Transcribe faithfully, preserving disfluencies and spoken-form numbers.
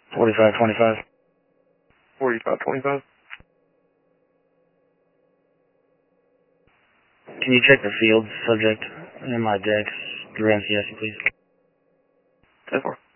forty-five twenty-five. forty-five twenty-five. Can you check the field subject in my decks through M C S, please? ten four.